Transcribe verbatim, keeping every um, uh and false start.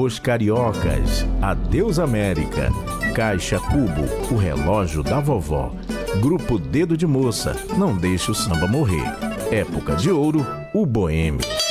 Os Cariocas, Adeus América, Caixa Cubo, O Relógio da Vovó, Grupo Dedo de Moça, Não Deixe o Samba Morrer, Época de Ouro, O Boêmio.